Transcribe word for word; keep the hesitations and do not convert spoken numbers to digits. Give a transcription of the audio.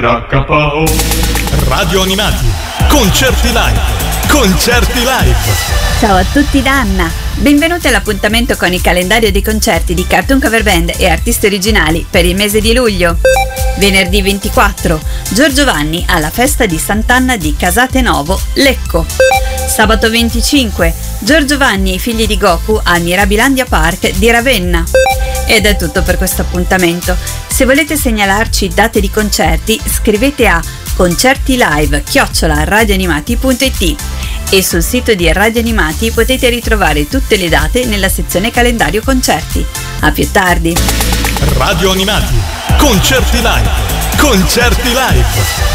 Radio Animati, concerti live, concerti live. Ciao a tutti da Anna, benvenuti all'appuntamento con il calendario dei concerti di Cartoon Cover Band e artisti originali per il mese di luglio. Venerdì ventiquattro, Giorgio Vanni alla festa di Sant'Anna di Casatenovo, Lecco. Sabato venticinque, Giorgio Vanni e i figli di Goku al Mirabilandia Park di Ravenna. Ed è tutto per questo appuntamento. Se volete segnalarci date di concerti, scrivete a concertilive chiocciola radioanimati punto it e sul sito di Radio Animati potete ritrovare tutte le date nella sezione calendario concerti. A più tardi. Radio Animati, concerti live, concerti live.